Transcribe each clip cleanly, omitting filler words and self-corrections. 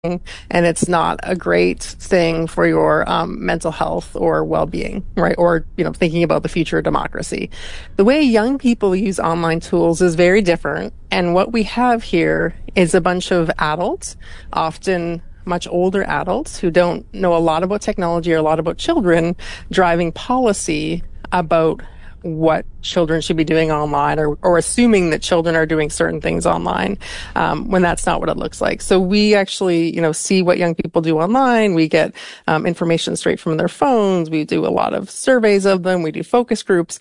and it's not a great thing for your mental health or well-being, right? Or, thinking about the future of democracy. The way young people use online tools is very different. And what we have here is a bunch of adults, often much older adults who don't know a lot about technology or a lot about children, driving policy about what children should be doing online, or assuming that children are doing certain things online, when that's not what it looks like. So we actually, see what young people do online. We get information straight from their phones. We do a lot of surveys of them. We do focus groups.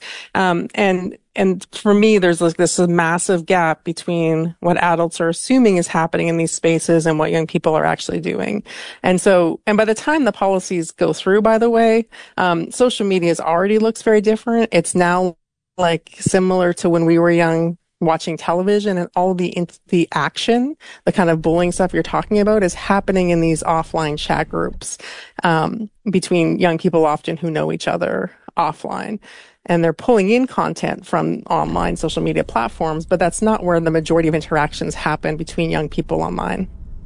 And for me, there's like this massive gap between what adults are assuming is happening in these spaces and what young people are actually doing. And by the time the policies go through, by the way, social media already looks very different. It's now like similar to when we were young, watching television, and all the action, the kind of bullying stuff you're talking about, is happening in these offline chat groups, between young people often who know each other offline. And they're pulling in content from online social media platforms, but that's not where the majority of interactions happen between young people online.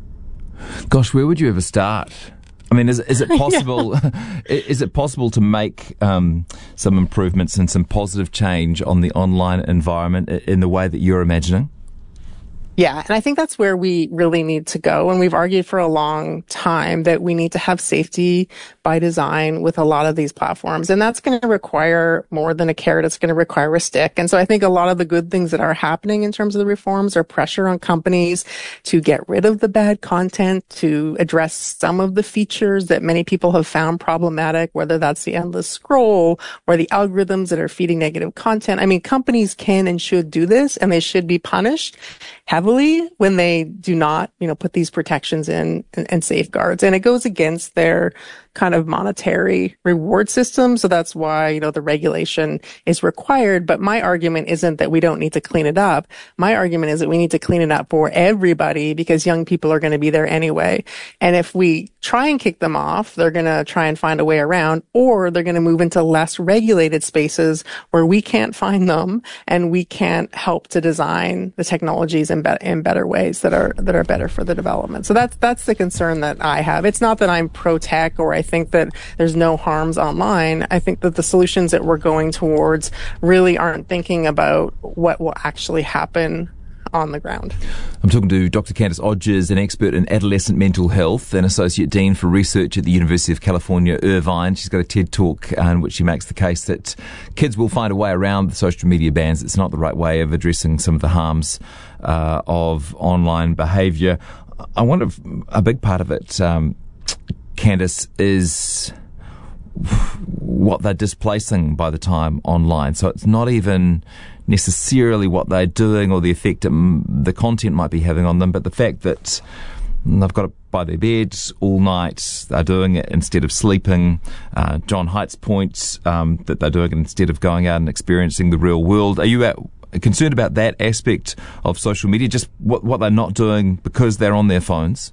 Gosh, where would you ever start? I mean, is it possible? Is it possible to make some improvements and some positive change on the online environment in the way that you're imagining? Yeah, and I think that's where we really need to go. And we've argued for a long time that we need to have safety by design with a lot of these platforms. And that's going to require more than a carrot. It's going to require a stick. And so I think a lot of the good things that are happening in terms of the reforms are pressure on companies to get rid of the bad content, to address some of the features that many people have found problematic, whether that's the endless scroll or the algorithms that are feeding negative content. I mean, companies can and should do this, and they should be punished heavily when they do not, put these protections in and safeguards. And it goes against their kind of monetary reward system. So that's why, the regulation is required. But my argument isn't that we don't need to clean it up. My argument is that we need to clean it up for everybody, because young people are going to be there anyway. And if we try and kick them off, they're going to try and find a way around, or they're going to move into less regulated spaces where we can't find them and we can't help to design the technologies in better ways that are better for the development. So that's the concern that I have. It's not that I'm pro-tech or I think that there's no harms online. I think that the solutions that we're going towards really aren't thinking about what will actually happen on the ground. I'm talking to Dr. Candice Odgers, an expert in adolescent mental health and Associate Dean for Research at the University of California, Irvine. She's got a TED Talk in which she makes the case that kids will find a way around the social media bans. It's not the right way of addressing some of the harms of online behaviour. I wonder if a big part of it, Candice, is what they're displacing by the time online. So it's not even necessarily what they're doing or the effect the content might be having on them, but the fact that they've got it by their beds all night, they're doing it instead of sleeping. John Haidt's point that they're doing it instead of going out and experiencing the real world. Are you concerned about that aspect of social media, just what they're not doing because they're on their phones?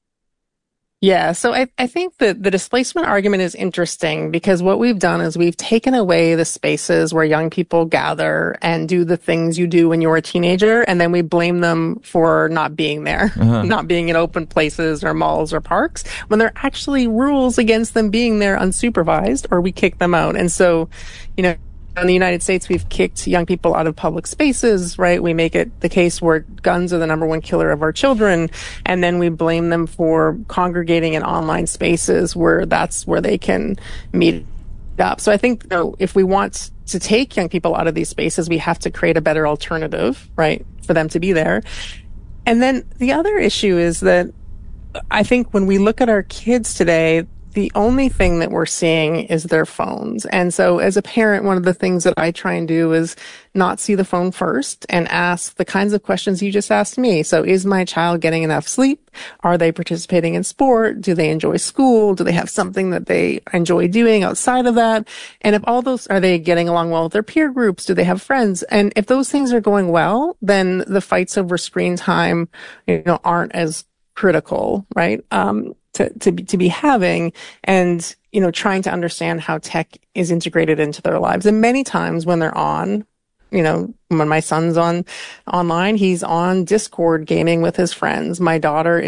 Yeah, so I think that the displacement argument is interesting, because what we've done is we've taken away the spaces where young people gather and do the things you do when you're a teenager, and then we blame them for not being there, not being in open places or malls or parks, when there are actually rules against them being there unsupervised, or we kick them out. And so, in the United States, we've kicked young people out of public spaces, right? We make it the case where guns are the number one killer of our children, and then we blame them for congregating in online spaces where that's where they can meet up. So I think, if we want to take young people out of these spaces, we have to create a better alternative, right, for them to be there. And then the other issue is that I think when we look at our kids today, the only thing that we're seeing is their phones. And so as a parent, one of the things that I try and do is not see the phone first and ask the kinds of questions you just asked me. So is my child getting enough sleep? Are they participating in sport? Do they enjoy school? Do they have something that they enjoy doing outside of that? And if all those, are they getting along well with their peer groups? Do they have friends? And if those things are going well, then the fights over screen time, aren't as critical, right? To be having, and, trying to understand how tech is integrated into their lives. And many times when they're on, when my son's online, he's on Discord gaming with his friends. My daughter is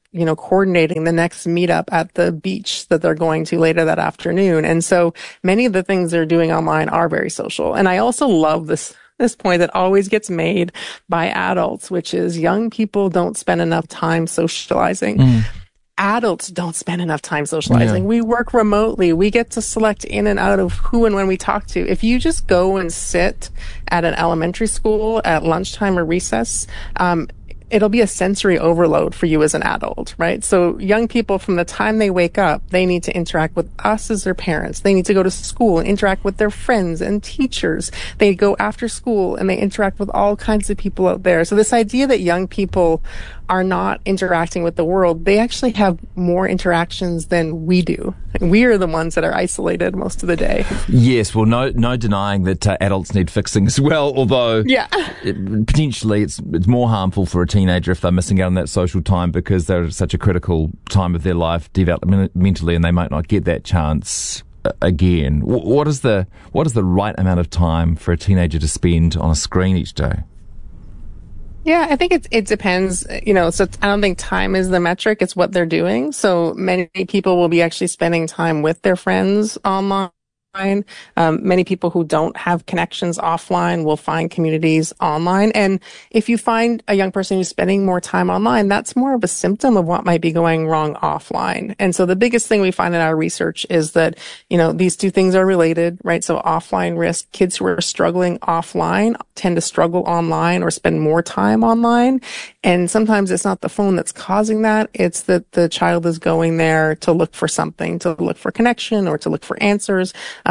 coordinating the next meetup at the beach that they're going to later that afternoon. And so many of the things they're doing online are very social. And I also love this point that always gets made by adults, which is young people don't spend enough time socializing. Adults don't spend enough time socializing. Yeah. We work remotely. We get to select in and out of who and when we talk to. If you just go and sit at an elementary school at lunchtime or recess, it'll be a sensory overload for you as an adult, right? So young people, from the time they wake up, they need to interact with us as their parents. They need to go to school and interact with their friends and teachers. They go after school and they interact with all kinds of people out there. So this idea that young people are not interacting with the world, they actually have more interactions than we do. We are the ones that are isolated most of the day. Yes, well, no denying that adults need fixing as well, although potentially it's more harmful for a teenager if they're missing out on that social time because they're at such a critical time of their life developmentally and they might not get that chance again. What is the right amount of time for a teenager to spend on a screen each day? Yeah, I think it depends, so I don't think time is the metric, it's what they're doing. So many people will be actually spending time with their friends online. Many people who don't have connections offline will find communities online. And if you find a young person who's spending more time online, that's more of a symptom of what might be going wrong offline. And so the biggest thing we find in our research is that, these two things are related, right? So offline risk, kids who are struggling offline tend to struggle online or spend more time online. And sometimes it's not the phone that's causing that. It's that the child is going there to look for something, to look for connection or to look for answers.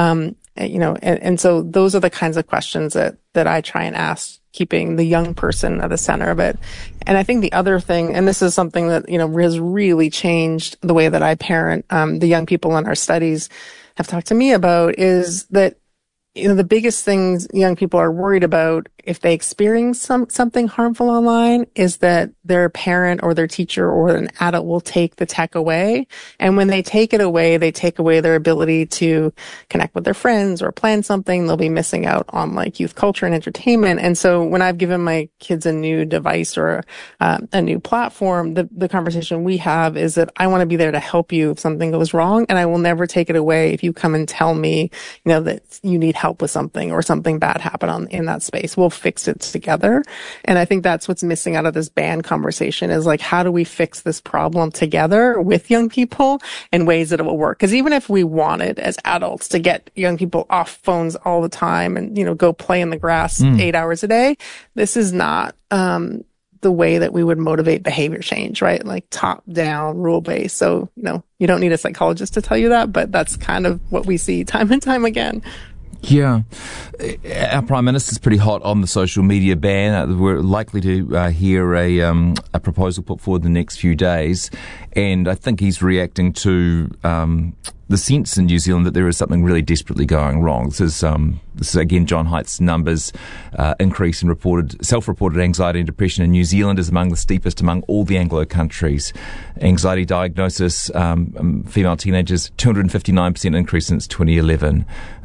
And so those are the kinds of questions that I try and ask, keeping the young person at the center of it. And I think the other thing, and this is something that, has really changed the way that I parent, the young people in our studies have talked to me about, is that, the biggest things young people are worried about if they experience something harmful online is that their parent or their teacher or an adult will take the tech away. And when they take it away, they take away their ability to connect with their friends or plan something. They'll be missing out on like youth culture and entertainment. And so when I've given my kids a new device or a new platform, the conversation we have is that I want to be there to help you if something goes wrong. And I will never take it away if you come and tell me, that you need help with something or something bad happened in that space. We'll fix it together. And I think that's what's missing out of this ban conversation is like, how do we fix this problem together with young people in ways that it will work? Because even if we wanted as adults to get young people off phones all the time and, go play in the grass 8 hours a day, this is not, the way that we would motivate behavior change, right? Like top down, rule based. So, you don't need a psychologist to tell you that, but that's kind of what we see time and time again. Yeah. Our Prime Minister's pretty hot on the social media ban. We're likely to hear a proposal put forward in the next few days. And I think he's reacting to the sense in New Zealand that there is something really desperately going wrong. This is again, John Haight's numbers increase in self-reported anxiety and depression in New Zealand is among the steepest among all the Anglo countries. Anxiety diagnosis, female teenagers, 259% increase since 2011.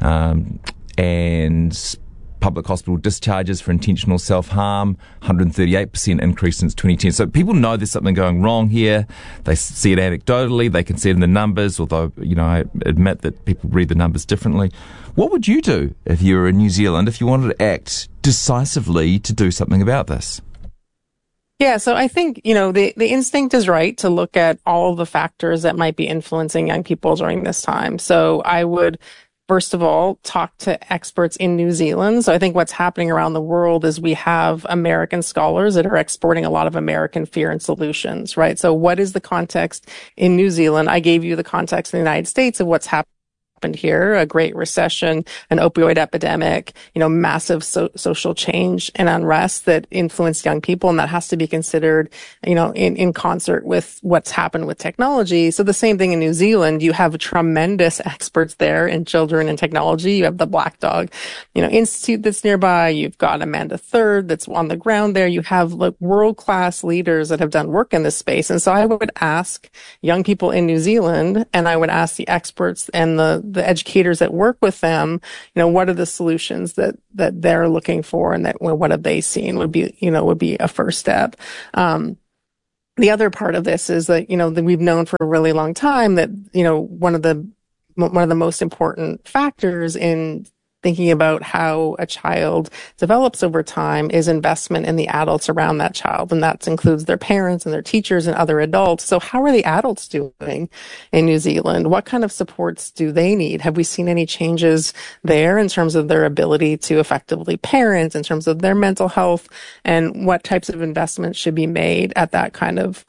And public hospital discharges for intentional self-harm, 138% increase since 2010. So people know there's something going wrong here. They see it anecdotally. They can see it in the numbers, although, I admit that people read the numbers differently. What would you do if you were in New Zealand, if you wanted to act decisively to do something about this? Yeah, so I think, the instinct is right to look at all of the factors that might be influencing young people during this time. So I would first of all, talk to experts in New Zealand. So I think what's happening around the world is we have American scholars that are exporting a lot of American fear and solutions, right? So what is the context in New Zealand? I gave you the context in the United States of what's happened here, a great recession, an opioid epidemic, massive social change and unrest that influenced young people. And that has to be considered, in concert with what's happened with technology. So the same thing in New Zealand, you have tremendous experts there in children and technology. You have the Black Dog, Institute that's nearby. You've got Amanda Third that's on the ground there. You have like world-class leaders that have done work in this space. And so I would ask young people in New Zealand, and I would ask the experts and the educators that work with them, what are the solutions that they're looking for, and that what have they seen would be a first step. the other part of this is that, that we've known for a really long time that, one of the most important factors in thinking about how a child develops over time is investment in the adults around that child. And that includes their parents and their teachers and other adults. So how are the adults doing in New Zealand? What kind of supports do they need? Have we seen any changes there in terms of their ability to effectively parent, in terms of their mental health, and what types of investments should be made at that kind of,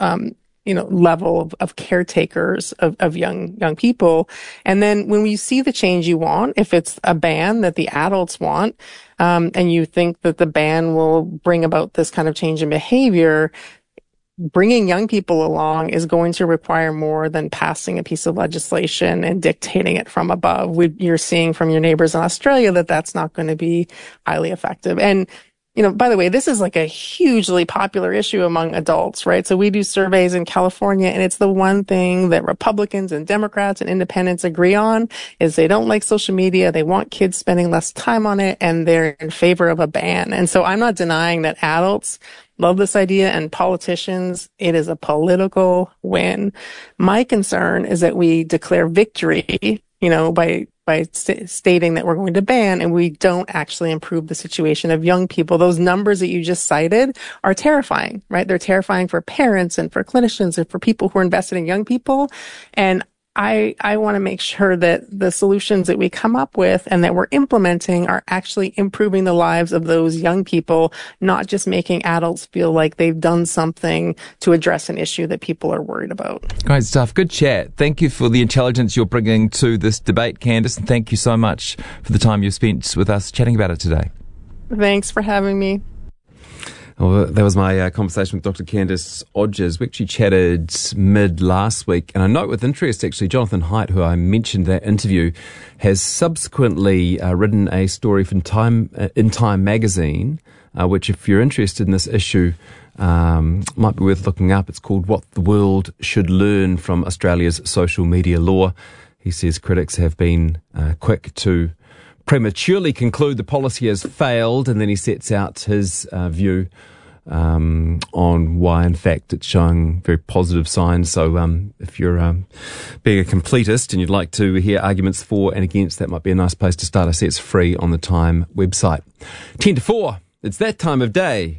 level of caretakers of young people. And then when you see the change you want, if it's a ban that the adults want, and you think that the ban will bring about this kind of change in behavior, bringing young people along is going to require more than passing a piece of legislation and dictating it from above. You're seeing from your neighbors in Australia that that's not going to be highly effective. And by the way, this is like a hugely popular issue among adults, right? So we do surveys in California, and it's the one thing that Republicans and Democrats and independents agree on is they don't like social media. They want kids spending less time on it, and they're in favor of a ban. And so I'm not denying that adults love this idea, and politicians, it is a political win. My concern is that we declare victory, by stating that we're going to ban, and we don't actually improve the situation of young people. Those numbers that you just cited are terrifying, right? They're terrifying for parents and for clinicians and for people who are invested in young people. And I want to make sure that the solutions that we come up with and that we're implementing are actually improving the lives of those young people, not just making adults feel like they've done something to address an issue that people are worried about. Great stuff. Good chat. Thank you for the intelligence you're bringing to this debate, Candice, and thank you so much for the time you've spent with us chatting about it today. Thanks for having me. Well, that was my conversation with Dr. Candice Odgers. We actually chatted mid last week, and I note with interest, actually, Jonathan Haidt, who I mentioned that interview, has subsequently written a story from in Time magazine, which, if you're interested in this issue, might be worth looking up. It's called "What the World Should Learn from Australia's Social Media Law." He says critics have been quick to prematurely conclude the policy has failed, and then he sets out his view on why, in fact, it's showing very positive signs. So if you're being a completist and you'd like to hear arguments for and against, that might be a nice place to start. I see it's free on the Time website. 10 to 4, it's that time of day.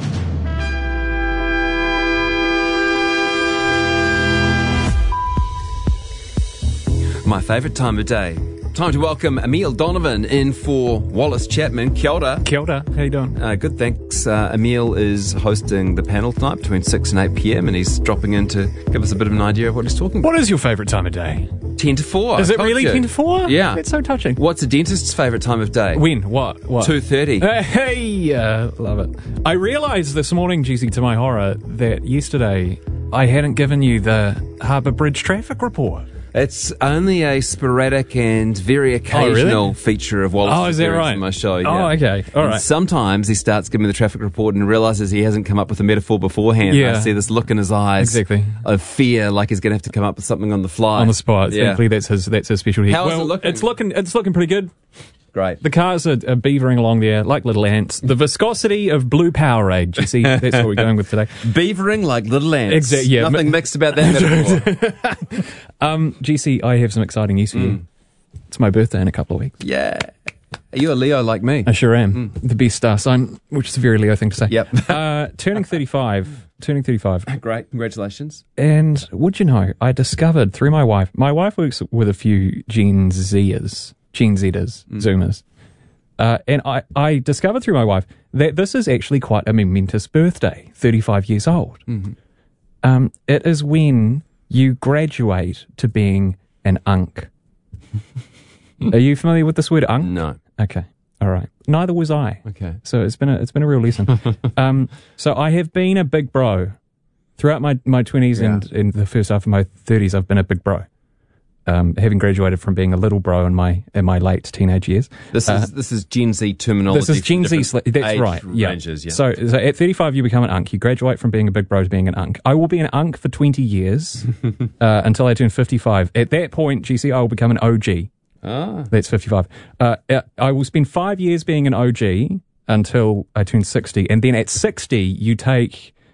My favourite time of day. Time to welcome Emile Donovan in for Wallace Chapman. Kia ora. Kia ora. How you doing? Good, thanks. Emile is hosting the panel tonight between 6 and 8 p.m, and he's dropping in to give us a bit of an idea of what he's talking about. What is your favourite time of day? 10 to 4. Is it really 10 to 4? Yeah. It's so touching. What's a dentist's favourite time of day? When? What? 2:30. Hey, love it. I realised this morning, GC, to my horror, that yesterday I hadn't given you the Harbour Bridge traffic report. It's only a sporadic and very occasional feature of Wallace's is that right? in my show. Yeah. Oh, okay. All right. Sometimes he starts giving me the traffic report and realises he hasn't come up with a metaphor beforehand. Yeah. I see this look in his eyes of fear, like he's going to have to come up with something on the fly. On the spot. Yeah. Thankfully, that's his specialty. How is it looking? It's looking pretty good. Great. The cars are beavering along there like little ants. The viscosity of blue Powerade, you see, that's what we're going with today. Beavering like little ants. Exactly. Yeah. Nothing mixed about that metaphor. GC, I have some exciting news for you. It's my birthday in a couple of weeks. Yeah. Are you a Leo like me? I sure am. The best star sign, which is a very Leo thing to say. Yep. Turning 35. Great. Congratulations. And would you know, I discovered through my wife works with a few Gen Zers, Zoomers. And I discovered through my wife that this is actually quite a momentous birthday, 35 years old. Mm-hmm. It is when you graduate to being an unk. Are you familiar with this word unk? No. Okay. All right. Neither was I. Okay. So it's been a real lesson. So I have been a big bro throughout my 20s and in the first half of my 30s. I've been a big bro. Having graduated from being a little bro in my late teenage years. This is Gen Z terminology. This is Gen Z. That's right. Yeah. Ranges, yeah. So at 35, you become an unk. You graduate from being a big bro to being an unk. I will be an unk for 20 years until I turn 55. At that point, GC, I will become an OG. Ah. That's 55. I will spend 5 years being an OG until I turn 60, and then at 60, you take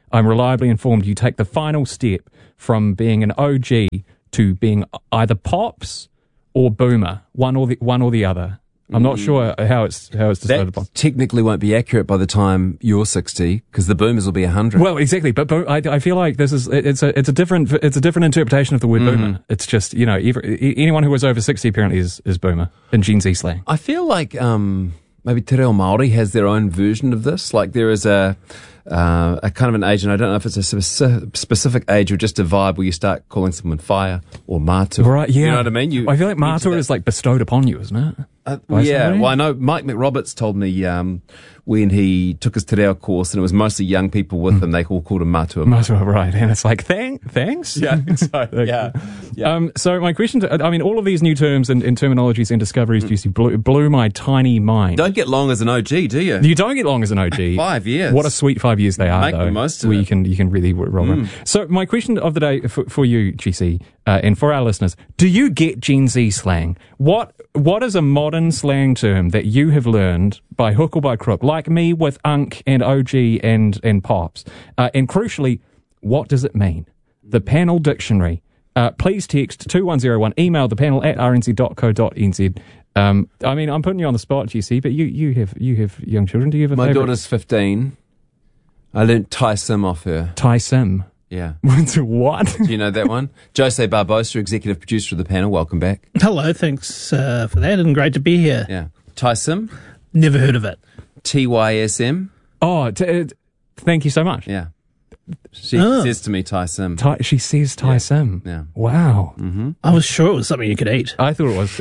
I'm reliably informed you take the final step from being an OG to being either pops or boomer, one or the other. I'm not sure how it's decided upon. That technically won't be accurate by the time you're 60, because the boomers will be 100. Well, exactly, but I feel like it's a different interpretation of the word boomer. It's just, you know, anyone who was over 60 apparently is boomer in Gen Z slang. I feel like maybe Te Reo Māori has their own version of this. Like there is a kind of an age, and I don't know if it's a specific age or just a vibe where you start calling someone wire or mātua. Right, yeah. You know what I mean? I feel like mātua is like bestowed upon you, isn't it? Yeah, well, I know Mike McRoberts told me when he took his Te Reo course, and it was mostly young people with him, they all called him mātua. Mātua, right. And it's like, thanks? Yeah, so, yeah. So my question, all of these new terms and terminologies and discoveries, Juicy, blew my tiny mind. Don't get long as an OG, do you? You don't get long as an OG. 5 years. What a sweet 5 years they are, Make though. the most of where it. You can really roll around. So my question of the day for you, GC, and for our listeners, do you get Gen Z slang? What is a modern slang term that you have learned by hook or by crook, like me with Unk and OG and Pops? And crucially, what does it mean? The Panel Dictionary. Please text 2101, email the panel at rnz.co.nz. I'm putting you on the spot, GC, but you have young children. Do you have a My favourite? daughter's 15. I learnt Tai Sim off her. Tai Sim. Yeah. What? Do you know that one? Jose Barbosa, executive producer of the panel. Welcome back. Hello, thanks for that, and great to be here. Yeah. Tai Sim. Never heard of it. TYSM. Oh, thank you so much. Yeah. She says to me Tai Sim. She says Tai Sim. Yeah. Wow. I was sure it was something you could eat. I thought it was.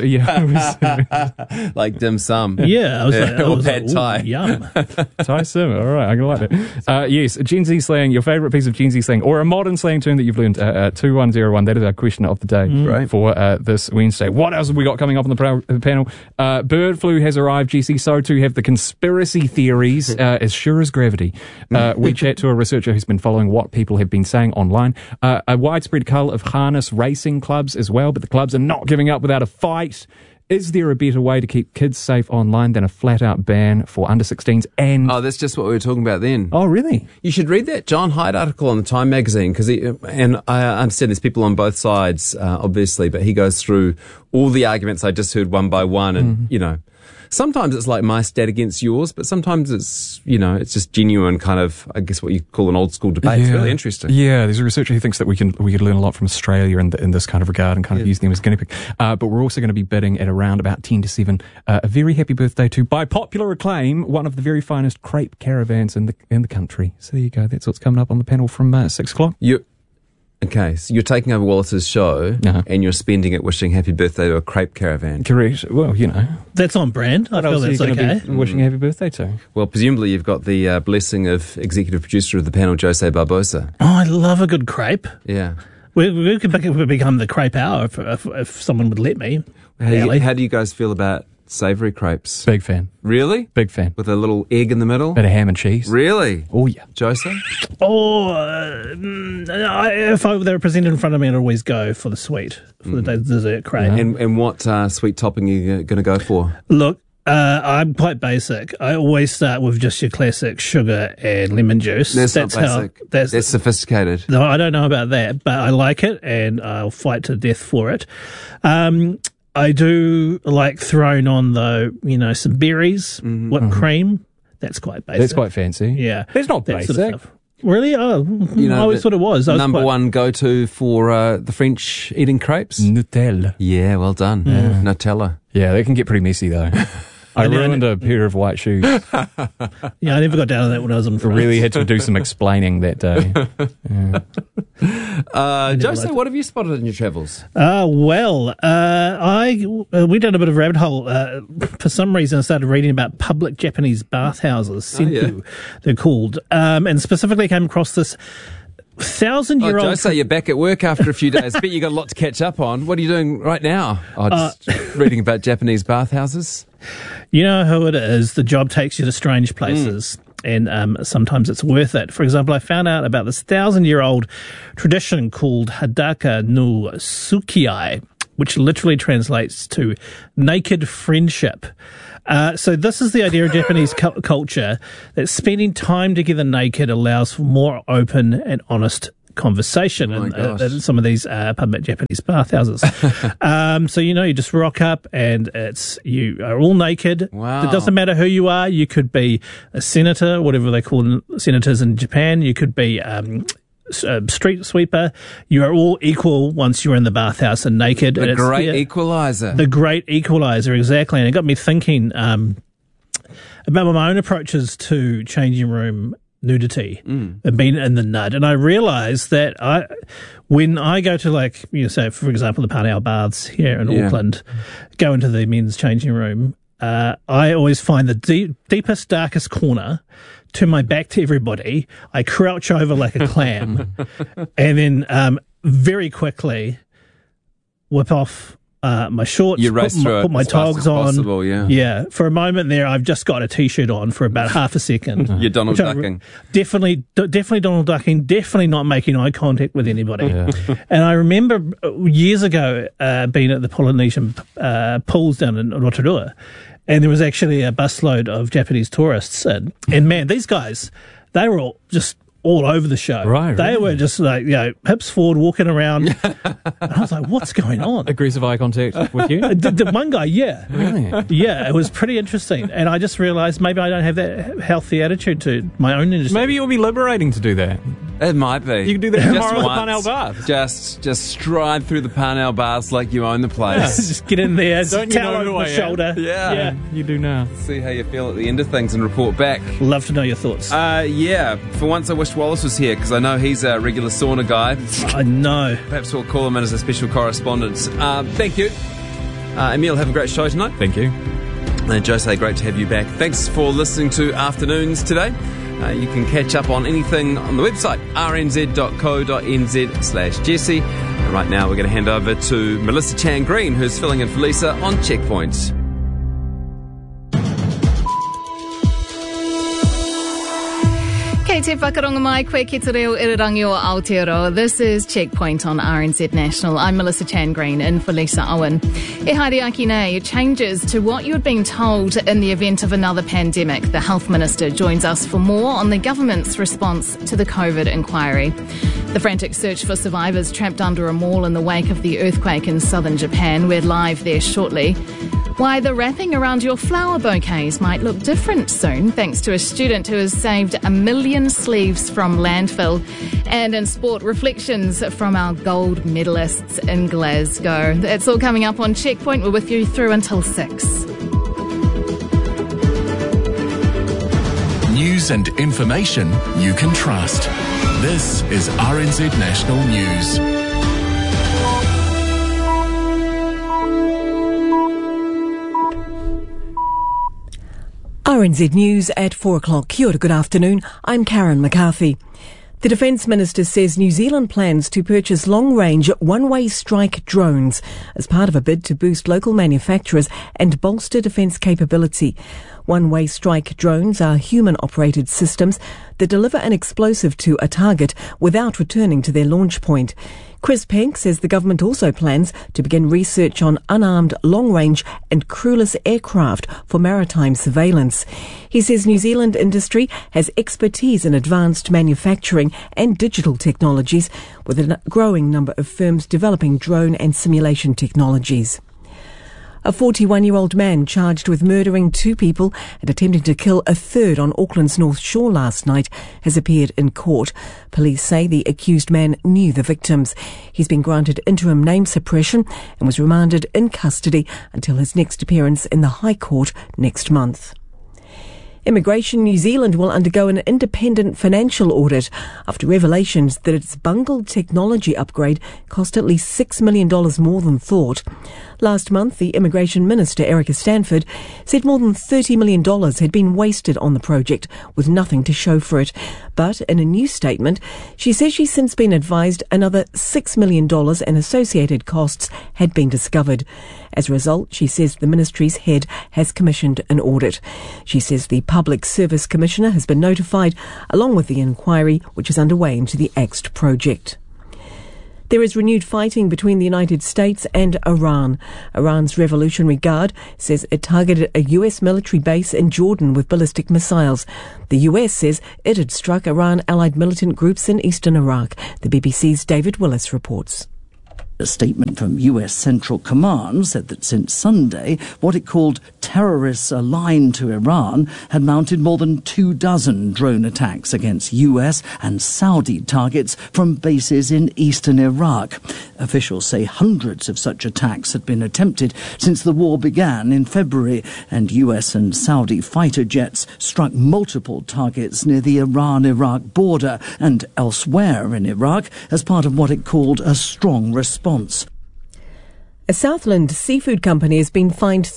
Yeah. Like dim sum. Yeah, I was like, Or pad thai. Yum. Tai Sim. All right, I'm going to like that. Yes, Gen Z slang, your favourite piece of Gen Z slang, or a modern slang term that you've learned, 2101. That is our question of the day Right. for this Wednesday. What else have we got coming up on the panel? Bird flu has arrived, GC. So too have the conspiracy theories, as sure as gravity. We chat to a researcher who's been following what people have been saying online. A widespread cull of harness racing clubs as well, but the clubs are not giving up without a fight. Is there a better way to keep kids safe online than a flat-out ban for under-16s? And Oh, that's just what we were talking about then. oh, really? You should read that John Hyde article on the Time magazine, and I understand there's people on both sides, obviously, but he goes through all the arguments I just heard one by one, and you know, sometimes it's like my stat against yours, but sometimes it's, you know, it's just genuine kind of, I guess what you call an old school debate. It's really interesting. Yeah, there's a researcher who thinks that we could learn a lot from Australia in this kind of regard and kind of use them as guinea pig. But we're also going to be bidding at around about 10 to 7 a very happy birthday to, by popular acclaim, one of the very finest crepe caravans in the country. So there you go. That's what's coming up on the panel from 6 o'clock. Okay, so you're taking over Wallace's show, and you're spending it wishing happy birthday to a crepe caravan. Correct. Well, you know. That's on brand. I feel that's okay. Wishing happy birthday to. Well, presumably you've got the blessing of executive producer of the panel, Jose Barbosa. Oh, I love a good crepe. Yeah. We could become the crepe hour if someone would let me. How do you guys feel about savoury crepes? Big fan. Really? Big fan. With a little egg in the middle? Bit of ham and cheese. Really? Oh, yeah. Jose? Or if they were presented in front of me, I'd always go for the sweet, for the dessert crepe. And what sweet topping are you going to go for? Look, I'm quite basic. I always start with just your classic sugar and lemon juice. That's not basic. That's sophisticated. No, I don't know about that, but I like it, and I'll fight to death for it. I do like throwing on, though, you know, some berries, whipped cream. That's quite basic. That's quite fancy. Yeah. That's not that basic. sort of stuff. Really? Oh, You know, I always thought it was. Number one go-to for the French eating crepes? Nutella. Yeah, well done. Nutella. Yeah, they can get pretty messy, though. I ruined a pair of white shoes. Yeah, I never got down to that when I was in France. Really had to do some explaining that day. Jose, what have you spotted in your travels? We did a bit of a rabbit hole. For some reason, I started reading about public Japanese bathhouses, senku, they're called, and specifically came across this 1,000-year-old... Jose, you're back at work after a few days. I bet you got a lot to catch up on. What are you doing right now? Just reading about Japanese bathhouses. You know how it is. The job takes you to strange places. And sometimes it's worth it. For example, I found out about this 1,000-year-old tradition called Hadaka no Tsukiai, which literally translates to naked friendship. So this is the idea of Japanese culture, that spending time together naked allows for more open and honest conversation in some of these public Japanese bathhouses. So, you just rock up and you are all naked. Wow. It doesn't matter who you are. You could be a senator, whatever they call senators in Japan. You could be street sweeper. You are all equal once you're in the bathhouse and naked. The great equalizer. The great equalizer, exactly. And it got me thinking about my own approaches to changing room nudity and being in the nud. And I realised that when I go to say, for example, the Parnell Baths here in Auckland, go into the men's changing room, I always find the deepest, darkest corner, turn my back to everybody, I crouch over like a clam, and then very quickly whip off my shorts, put my togs on. Possible, yeah. For a moment there, I've just got a t-shirt on for about half a second. You're Donald ducking. Definitely Donald ducking. Definitely not making eye contact with anybody. Yeah. And I remember years ago being at the Polynesian pools down in Rotorua, and there was actually a busload of Japanese tourists, and man, these guys, they were all over the show. Right, they were just hips forward, walking around. And I was like, what's going on? Aggressive eye contact with you? The one guy, yeah. Really? Yeah, it was pretty interesting. And I just realised maybe I don't have that healthy attitude to my own industry. Maybe it'll be liberating to do that. It might be. You can do that tomorrow at the Parnell Bath. Just stride through the Parnell Baths like you own the place. Just get in there, don't you know over my shoulder. Yeah. You do now. See how you feel at the end of things and report back. Love to know your thoughts. For once I wish Wallace was here, because I know he's a regular sauna guy. I know. Perhaps we'll call him in as a special correspondent. Thank you. Emil, have a great show tonight. Thank you. And Jose, great to have you back. Thanks for listening to Afternoons today. You can catch up on anything on the website, rnz.co.nz/Jesse. And right now we're going to hand over to Melissa Chan Green, who's filling in for Lisa on Checkpoint. Kei te whakaronga mai koe ki te reo irirangi o Aotearoa. This is Checkpoint on RNZ National. I'm Melissa Chan Green, in for Lisa Owen. E haere aki nei, changes to what you'd been told in the event of another pandemic. The Health Minister joins us for more on the government's response to the COVID inquiry. The frantic search for survivors trapped under a mall in the wake of the earthquake in southern Japan. We're live there shortly. Why the wrapping around your flower bouquets might look different soon, thanks to a student who has saved 1 million sleeves from landfill. And in sport, reflections from our gold medalists in Glasgow. That's all coming up on Checkpoint. We're with you through until 6. News and information you can trust. This is RNZ National News. RNZ News at 4 o'clock. Kia ora, good afternoon. I'm Karen McCarthy. The Defence Minister says New Zealand plans to purchase long-range one-way strike drones as part of a bid to boost local manufacturers and bolster defence capability. One-way strike drones are human-operated systems that deliver an explosive to a target without returning to their launch point. Chris Penk says the government also plans to begin research on unarmed long-range and crewless aircraft for maritime surveillance. He says New Zealand industry has expertise in advanced manufacturing and digital technologies, with a growing number of firms developing drone and simulation technologies. A 41-year-old man charged with murdering 2 people and attempting to kill a third on Auckland's North Shore last night has appeared in court. Police say the accused man knew the victims. He's been granted interim name suppression and was remanded in custody until his next appearance in the High Court next month. Immigration New Zealand will undergo an independent financial audit after revelations that its bungled technology upgrade cost at least $6 million more than thought. Last month, the Immigration Minister, Erica Stanford, said more than $30 million had been wasted on the project with nothing to show for it. But in a new statement, she says she's since been advised another $6 million in associated costs had been discovered. As a result, she says the ministry's head has commissioned an audit. She says the Public Service Commissioner has been notified, along with the inquiry which is underway into the AXT project. There is renewed fighting between the United States and Iran. Iran's Revolutionary Guard says it targeted a US military base in Jordan with ballistic missiles. The US says it had struck Iran-allied militant groups in eastern Iraq. The BBC's David Willis reports. A statement from US Central Command said that since Sunday, what it called terrorists aligned to Iran had mounted more than 24 drone attacks against US and Saudi targets from bases in eastern Iraq. Officials say hundreds of such attacks had been attempted since the war began in February, and US and Saudi fighter jets struck multiple targets near the Iran-Iraq border and elsewhere in Iraq as part of what it called a strong response. A Southland seafood company has been fined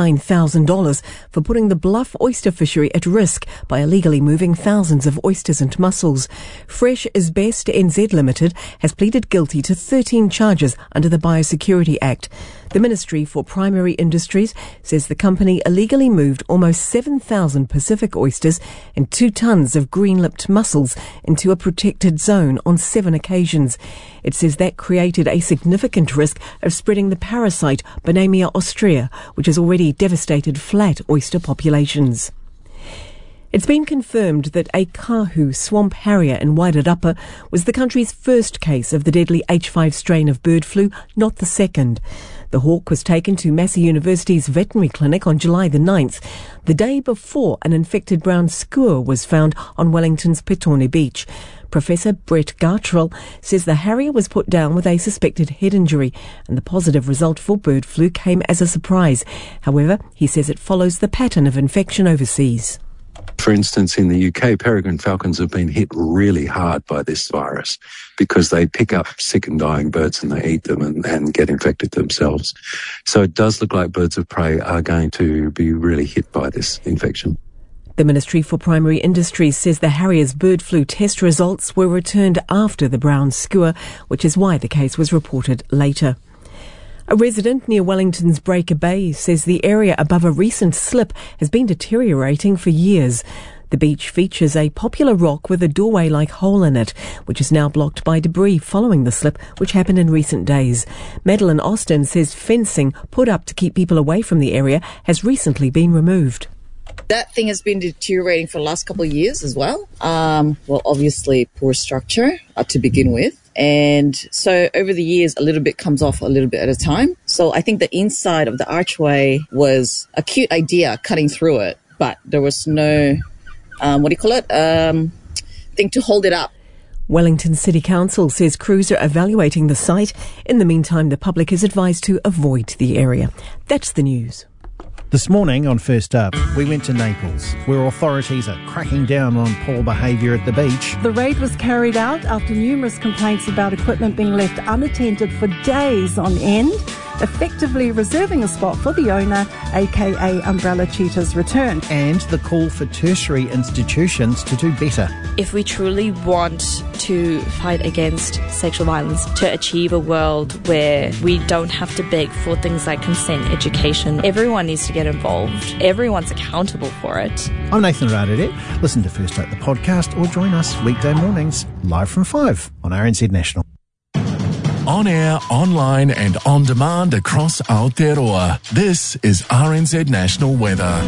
$39,000 for putting the Bluff oyster fishery at risk by illegally moving thousands of oysters and mussels. Fresh is Best NZ Limited has pleaded guilty to 13 charges under the Biosecurity Act. The Ministry for Primary Industries says the company illegally moved almost 7,000 Pacific oysters and 2 tons of green-lipped mussels into a protected zone on 7 occasions. It says that created a significant risk of spreading the parasite Boehmia austrea, which has already devastated flat oyster populations. It's been confirmed that a Kahu swamp harrier in Wairarapa was the country's first case of the deadly H5 strain of bird flu, not the second. The hawk was taken to Massey University's veterinary clinic on July the 9th, the day before an infected brown skua was found on Wellington's Petone Beach. Professor Brett Gartrell says the harrier was put down with a suspected head injury, and the positive result for bird flu came as a surprise. However, he says it follows the pattern of infection overseas. For instance, in the UK, peregrine falcons have been hit really hard by this virus because they pick up sick and dying birds and they eat them and get infected themselves. So it does look like birds of prey are going to be really hit by this infection. The Ministry for Primary Industries says the harrier's bird flu test results were returned after the brown skua, which is why the case was reported later. A resident near Wellington's Breaker Bay says the area above a recent slip has been deteriorating for years. The beach features a popular rock with a doorway-like hole in it, which is now blocked by debris following the slip, which happened in recent days. Madeline Austin says fencing put up to keep people away from the area has recently been removed. That thing has been deteriorating for the last couple of years as well. Well, obviously poor structure to begin with. And so over the years, a little bit comes off a little bit at a time. So I think the inside of the archway was a cute idea cutting through it, but there was no, thing to hold it up. Wellington City Council says crews are evaluating the site. In the meantime, the public is advised to avoid the area. That's the news. This morning on First Up, we went to Naples, where authorities are cracking down on poor behaviour at the beach. The raid was carried out after numerous complaints about equipment being left unattended for days on end, effectively reserving a spot for the owner, aka Umbrella Cheetah's return. And the call for tertiary institutions to do better. If we truly want to fight against sexual violence, to achieve a world where we don't have to beg for things like consent, education, everyone needs to get involved. Everyone's accountable for it. I'm Nathan Radede. Listen to First Up the podcast or join us weekday mornings live from 5 on RNZ National. On air, online and on demand across Aotearoa. This is RNZ National Weather.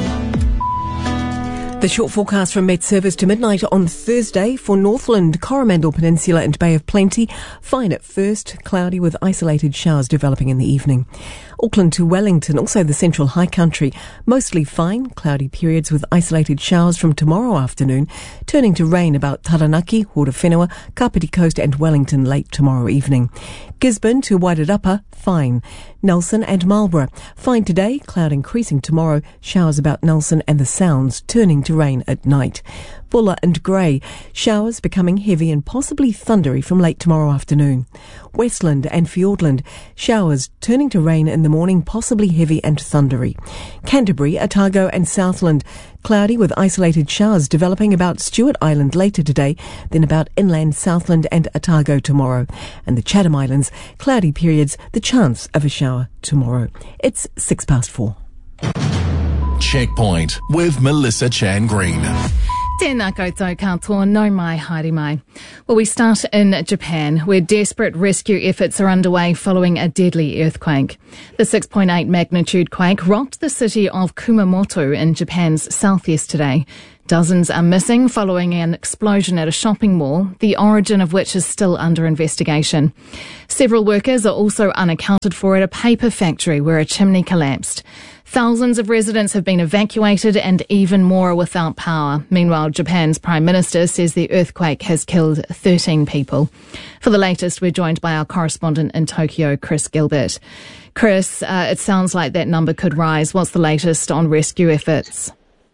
The short forecast from Met Service to midnight on Thursday for Northland, Coromandel Peninsula and Bay of Plenty. Fine at first, cloudy with isolated showers developing in the evening. Auckland to Wellington, also the central high country, mostly fine, cloudy periods with isolated showers from tomorrow afternoon, turning to rain about Taranaki, Horowhenua, Kapiti Coast and Wellington late tomorrow evening. Gisborne to Wairarapa, fine. Nelson and Marlborough, fine today, cloud increasing tomorrow, showers about Nelson and the Sounds, turning to rain at night. Buller and Grey, showers becoming heavy and possibly thundery from late tomorrow afternoon. Westland and Fiordland, showers turning to rain in the morning, possibly heavy and thundery. Canterbury, Otago and Southland, cloudy with isolated showers developing about Stewart Island later today, then about inland Southland and Otago tomorrow. And the Chatham Islands, cloudy periods, the chance of a shower tomorrow. It's 4:06. Checkpoint with Melissa Chan Green. Tēnā koutou katoa, no mai, haere mai. Well, we start in Japan, where desperate rescue efforts are underway following a deadly earthquake. The 6.8 magnitude quake rocked the city of Kumamoto in Japan's south yesterday. Dozens are missing following an explosion at a shopping mall, the origin of which is still under investigation. Several workers are also unaccounted for at a paper factory where a chimney collapsed. Thousands of residents have been evacuated and even more are without power. Meanwhile, Japan's Prime Minister says the earthquake has killed 13 people. For the latest, we're joined by our correspondent in Tokyo, Chris Gilbert. Chris, it sounds like that number could rise. What's the latest on rescue efforts?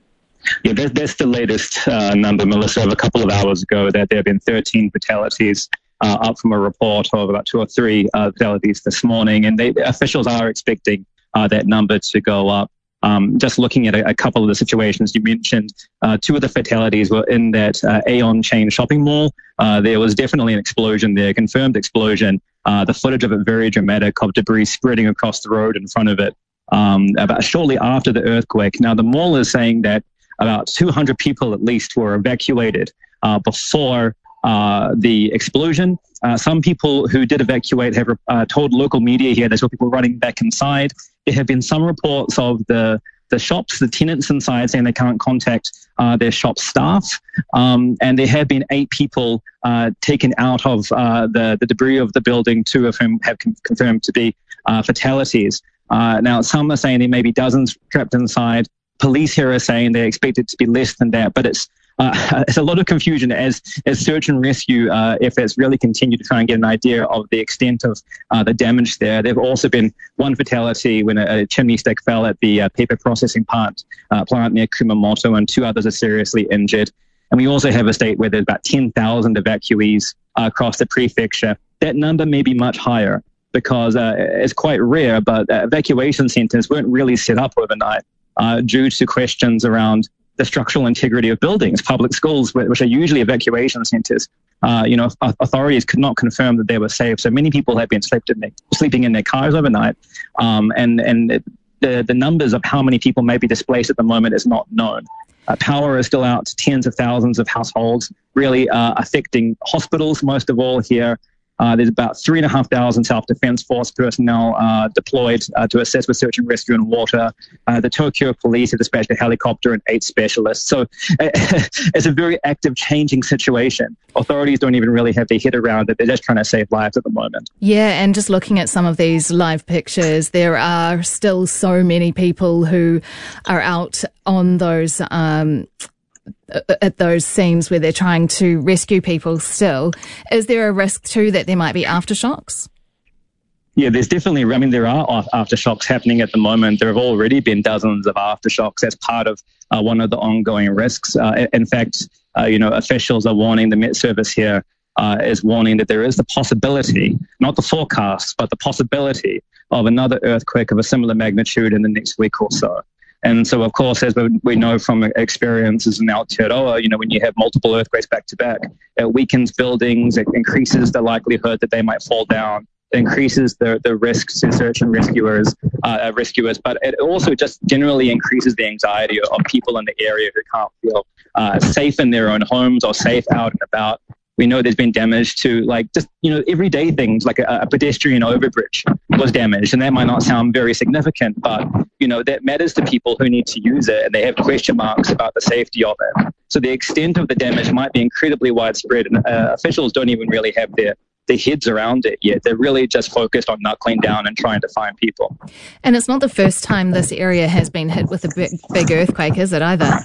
Yeah, that's the latest number, Melissa, of a couple of hours ago, that there have been 13 fatalities, up from a report of about 2 or 3 fatalities this morning. And officials are expecting that number to go up. Just looking at a couple of the situations you mentioned, 2 of the fatalities were in that Aeon chain shopping mall. There was definitely an explosion there, confirmed explosion. The footage of it very dramatic, of debris spreading across the road in front of it, about shortly after the earthquake. Now, the mall is saying that about 200 people at least were evacuated before the explosion. Some people who did evacuate have told local media here they saw people running back inside. There have been some reports of the shops, the tenants inside, saying they can't contact their shop staff. And there have been 8 people taken out of the debris of the building, 2 of whom have confirmed to be fatalities. Now, some are saying there may be dozens trapped inside. Police here are saying they expect it to be less than that, but it's a lot of confusion as search and rescue efforts really continue to try and get an idea of the extent of the damage there. There have also been 1 fatality when a chimney stack fell at the paper processing plant near Kumamoto, and 2 others are seriously injured. And we also have a state where there's about 10,000 evacuees across the prefecture. That number may be much higher because it's quite rare, but evacuation centers weren't really set up overnight due to questions around the structural integrity of buildings. Public schools, which are usually evacuation centers, authorities could not confirm that they were safe. So many people have been sleeping in their cars overnight. And the numbers of how many people may be displaced at the moment is not known. Power is still out to tens of thousands of households, really affecting hospitals most of all here. There's about 3,500 Self-Defense Force personnel deployed to assist with search and rescue in water. The Tokyo police have dispatched a helicopter and 8 specialists. So it's a very active, changing situation. Authorities don't even really have their head around it. They're just trying to save lives at the moment. Yeah, and just looking at some of these live pictures, there are still so many people who are out on those at those scenes where they're trying to rescue people still. Is there a risk too that there might be aftershocks? Yeah, there's definitely, there are aftershocks happening at the moment. There have already been dozens of aftershocks as part of one of the ongoing risks. In fact, officials are warning, the Met Service here is warning that there is the possibility, not the forecast, but the possibility of another earthquake of a similar magnitude in the next week or so. And so, of course, as we know from experiences in Aotearoa, when you have multiple earthquakes back to back, it weakens buildings, it increases the likelihood that they might fall down, it increases the risks to search and rescuers, but it also just generally increases the anxiety of people in the area who can't feel safe in their own homes or safe out and about. We know there's been damage to everyday things like a pedestrian overbridge was damaged, and that might not sound very significant, but that matters to people who need to use it, and they have question marks about the safety of it. So the extent of the damage might be incredibly widespread, and officials don't even really have their heads around it yet. They're really just focused on knuckling down and trying to find people. And it's not the first time this area has been hit with a big earthquake, is it either?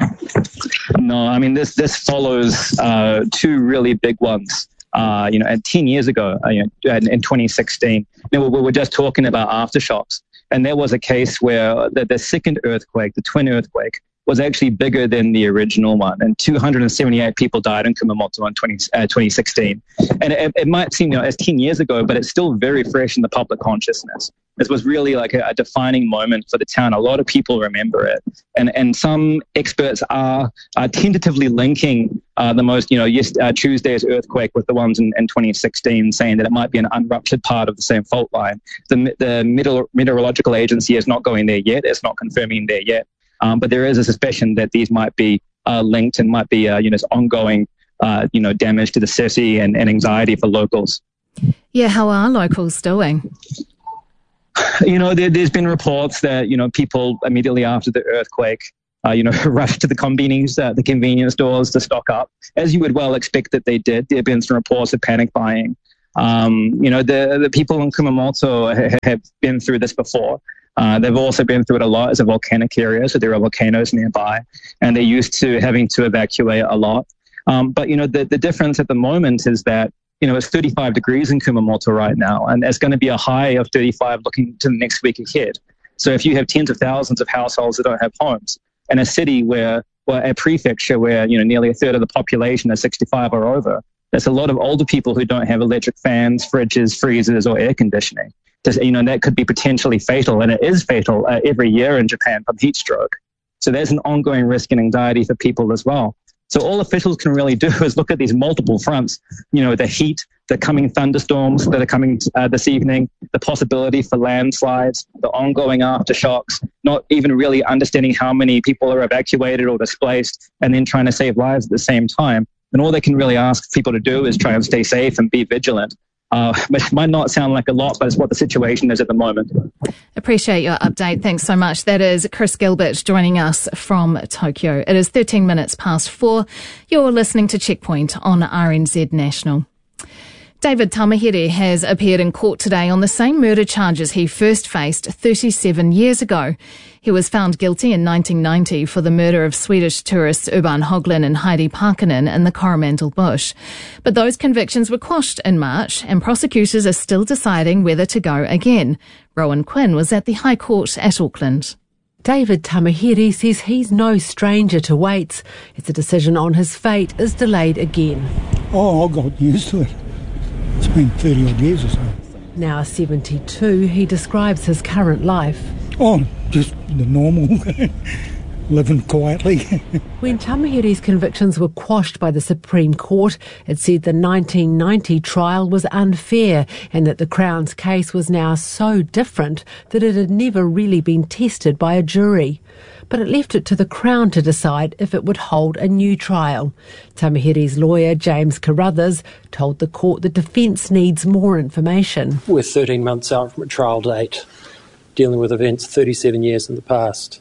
No, this follows 2 really big ones. 10 years ago, in 2016, we were just talking about aftershocks, and there was a case where the second earthquake, the twin earthquake, was actually bigger than the original one, and 278 people died in Kumamoto in 2016. And it might seem as 10 years ago, but it's still very fresh in the public consciousness. This was really like a defining moment for the town. A lot of people remember it. And some experts are tentatively linking the most, Tuesday's earthquake with the ones in 2016, saying that it might be an unruptured part of the same fault line. The meteorological agency is not going there yet. It's not confirming there yet. But there is a suspicion that these might be linked and might be, ongoing, damage to the city and anxiety for locals. Yeah, how are locals doing? There's been reports that, people immediately after the earthquake, rushed to the convenience stores to stock up, as you would well expect that they did. There have been some reports of panic buying. The people in Kumamoto have been through this before. They've also been through it a lot as a volcanic area, so there are volcanoes nearby, and they're used to having to evacuate a lot. But the difference at the moment is that, it's 35 degrees in Kumamoto right now, and there's going to be a high of 35 looking to the next week ahead. So if you have tens of thousands of households that don't have homes, and a city a prefecture where, nearly a third of the population is 65 or over, there's a lot of older people who don't have electric fans, fridges, freezers, or air conditioning. That could be potentially fatal, and it is fatal every year in Japan from heat stroke. So there's an ongoing risk and anxiety for people as well. So all officials can really do is look at these multiple fronts, the heat, the coming thunderstorms that are coming this evening, the possibility for landslides, the ongoing aftershocks, not even really understanding how many people are evacuated or displaced, and then trying to save lives at the same time. And all they can really ask people to do is try and stay safe and be vigilant. Which might not sound like a lot, but it's what the situation is at the moment. Appreciate your update. Thanks so much. That is Chris Gilbert joining us from Tokyo. It is 13 minutes past 4. You're listening to Checkpoint on RNZ National. David Tamihere has appeared in court today on the same murder charges he first faced 37 years ago. He was found guilty in 1990 for the murder of Swedish tourists Urban Höglund and Heidi Parkkonen in the Coromandel Bush. But those convictions were quashed in March, and prosecutors are still deciding whether to go again. Rowan Quinn was at the High Court at Auckland. David Tamihere says he's no stranger to waits. It's a decision on his fate is delayed again. I got used to it. It's been 30 odd years or so. Now 72, he describes his current life. Just the normal, living quietly. When Tamihere's convictions were quashed by the Supreme Court, it said the 1990 trial was unfair and that the Crown's case was now so different that it had never really been tested by a jury. But it left it to the Crown to decide if it would hold a new trial. Tamihere's lawyer, James Carruthers, told the court the defence needs more information. We're 13 months out from a trial date, dealing with events 37 years in the past.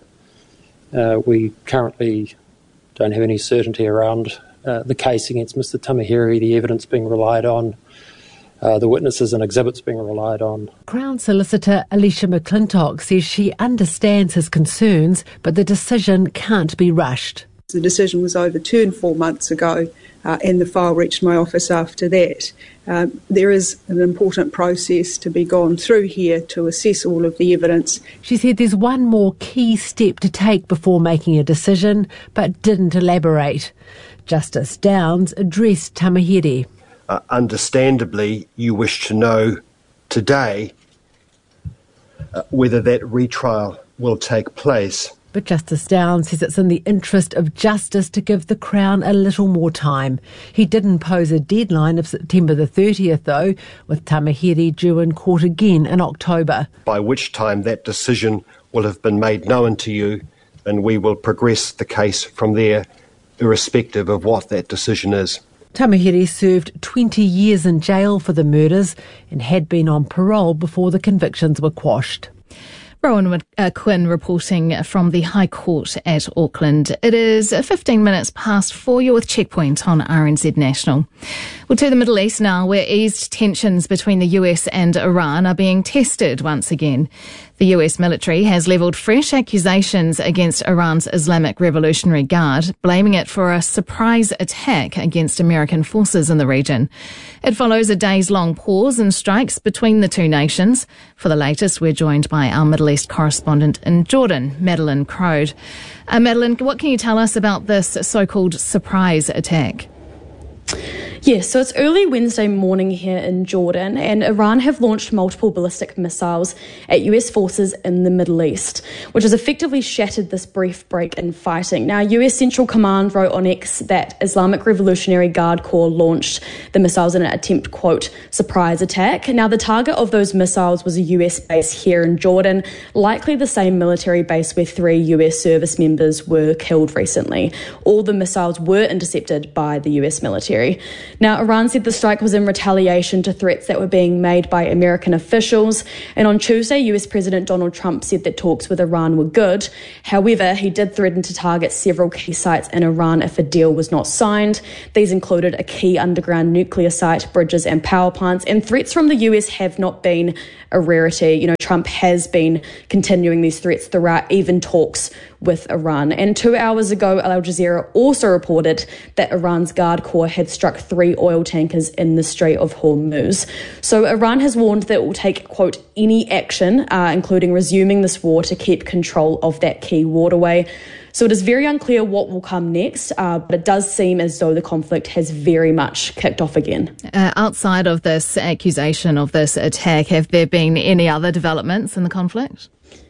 We currently don't have any certainty around the case against Mr Tamihere, the evidence being relied on, the witnesses and exhibits being relied on. Crown Solicitor Alicia McClintock says she understands his concerns, but the decision can't be rushed. The decision was overturned 4 months ago, and the file reached my office after that. There is an important process to be gone through here to assess all of the evidence. She said there's one more key step to take before making a decision, but didn't elaborate. Justice Downs addressed Tamihere. Understandably, you wish to know today whether that retrial will take place. But Justice Downs says it's in the interest of justice to give the Crown a little more time. He did impose a deadline of September the 30th, though, with Tamihere due in court again in October. By which time that decision will have been made known to you, and we will progress the case from there, irrespective of what that decision is. Tamihere served 20 years in jail for the murders and had been on parole before the convictions were quashed. Rowan Quinn reporting from the High Court at Auckland. It is 15 minutes past 4. You're with Checkpoint on RNZ National. Well, to the Middle East now, where eased tensions between the US and Iran are being tested once again. The US military has levelled fresh accusations against Iran's Islamic Revolutionary Guard, blaming it for a surprise attack against American forces in the region. It follows a days-long pause in strikes between the two nations. For the latest, we're joined by our Middle East correspondent in Jordan, Madeline Crode. Madeline, what can you tell us about this so-called surprise attack? Yes, so it's early Wednesday morning here in Jordan, and Iran have launched multiple ballistic missiles at US forces in the Middle East, which has effectively shattered this brief break in fighting. Now, US Central Command wrote on X that Islamic Revolutionary Guard Corps launched the missiles in an attempt, quote, surprise attack. Now, the target of those missiles was a US base here in Jordan, likely the same military base where 3 US service members were killed recently. All the missiles were intercepted by the US military. Now, Iran said the strike was in retaliation to threats that were being made by American officials. And on Tuesday, US President Donald Trump said that talks with Iran were good. However, he did threaten to target several key sites in Iran if a deal was not signed. These included a key underground nuclear site, bridges and power plants. And threats from the US have not been a rarity. You know, Trump has been continuing these threats throughout even talks with Iran. And 2 hours ago, Al Jazeera also reported that Iran's Guard Corps had struck 3 oil tankers in the Strait of Hormuz. So Iran has warned that it will take, quote, any action, including resuming this war to keep control of that key waterway. So it is very unclear what will come next, but it does seem as though the conflict has very much kicked off again. Outside of this accusation of this attack, have there been any other developments in the conflict?